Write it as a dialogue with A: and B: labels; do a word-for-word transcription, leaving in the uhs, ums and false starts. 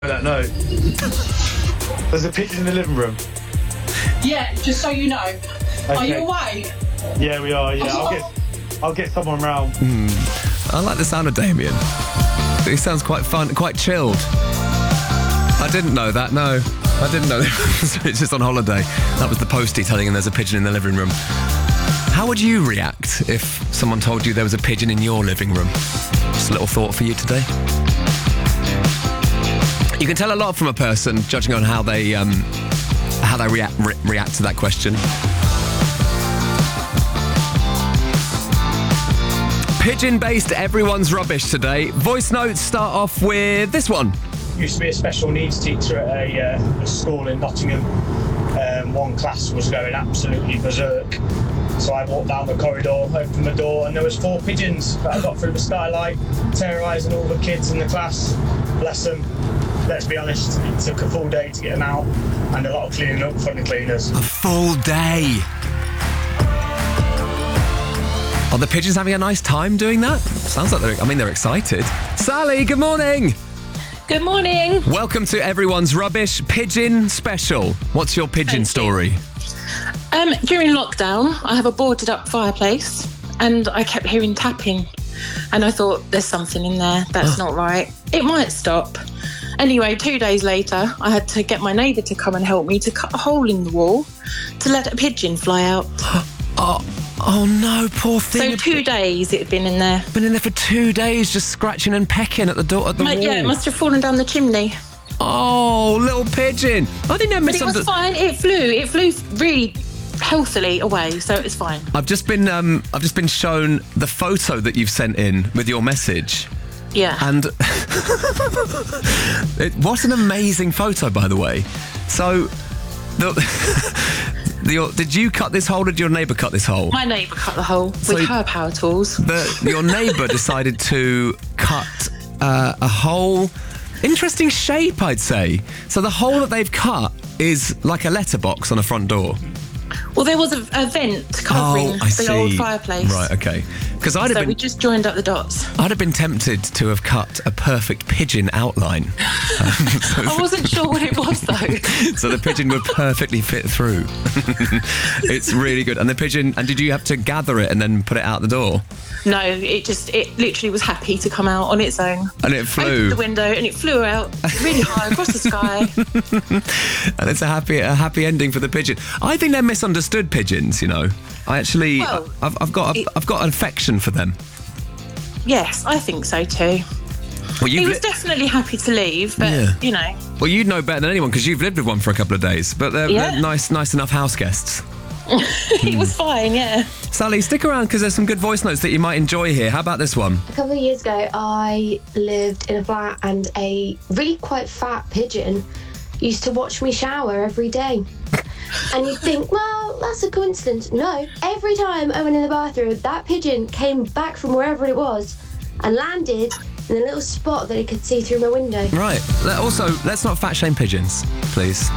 A: I don't know. There's a pigeon in the living room.
B: Yeah, just so you know.
A: Okay.
B: Are you away?
A: Yeah, we are. Yeah, I'll get, I'll get someone round.
C: Mm. I like the sound of Damien. He sounds quite fun, quite chilled. I didn't know that. No, I didn't know. It's just on holiday. That was the postie telling him there's a pigeon in the living room. How would you react if someone told you there was a pigeon in your living room? Just a little thought for you today. You can tell a lot from a person judging on how they um, how they react re- react to that question. Pigeon-based Everyone's Rubbish today. Voice notes start off with this one.
D: Used to be a special needs teacher at a, uh, a school in Nottingham. Um, one class was going absolutely berserk. So I walked down the corridor, opened the door, and there was four pigeons that I got through the skylight, terrorising all the kids in the class. Bless them. Let's be honest, it took a full day to get them out, and a lot of cleaning up from the cleaners.
C: A full day. Are the pigeons having a nice time doing that? Sounds like they're, I mean, they're excited. Sally, good morning.
E: Good morning.
C: Welcome to Everyone's Rubbish Pigeon Special. What's your pigeon
E: Thank
C: story?
E: You. Um, during lockdown, I have a boarded up fireplace and I kept hearing tapping. And I thought, there's something in there. That's not right. It might stop. Anyway, two days later, I had to get my neighbour to come and help me to cut a hole in the wall to let a pigeon fly out.
C: oh, oh no, poor thing.
E: So two days it had been in there.
C: Been in there for two days, just scratching and pecking at the door at the
E: Mate,
C: wall.
E: Yeah, it must have fallen down the chimney.
C: Oh, little pigeon. I think they're
E: But it was fine. It flew. It flew really healthily away, so it's fine.
C: I've just been, um, I've just been shown the photo that you've sent in with your message.
E: Yeah.
C: And it, what an amazing photo, by the way. So, the, the, did you cut this hole or did your neighbour cut this hole?
E: My neighbour cut the hole
C: So
E: with her power tools.
C: The, your neighbour decided to cut uh, a hole. Interesting shape, I'd say. So the hole that they've cut is like a letterbox on a front door.
E: Well, there was a, a vent covering
C: oh, I
E: the
C: see.
E: old fireplace.
C: Right, okay. Because I'd
E: so
C: have been,
E: we just joined up the dots.
C: I'd have been tempted to have cut a perfect pigeon outline. Um, so
E: I wasn't sure what it was though.
C: So the pigeon would perfectly fit through. It's really good. And the pigeon, and did you have to gather it and then put it out the door?
E: No, it just, it literally was happy to come out on its own.
C: And it flew.
E: I opened the window and it flew out really high across the sky.
C: And it's a happy, a happy ending for the pigeon. I think they're misunderstood pigeons, you know. I actually,
E: well,
C: I've, I've got, a,
E: it,
C: I've got an affection for them.
E: Yes, I think so too.
C: Well,
E: he was
C: li-
E: definitely happy to leave, but
C: yeah.
E: you know.
C: Well, you'd know better than anyone because you've lived with one for a couple of days. But they're,
E: yeah.
C: they're nice, nice enough house guests.
E: He was fine, yeah.
C: Sally, stick around because there's some good voice notes that you might enjoy here. How about this one?
F: A couple of years ago, I lived in a flat and a really quite fat pigeon used to watch me shower every day. And you'd think, well, that's a coincidence. No, every time I went in the bathroom, that pigeon came back from wherever it was and landed in a little spot that it could see through my window.
C: Right. Also, let's not fat shame pigeons, please.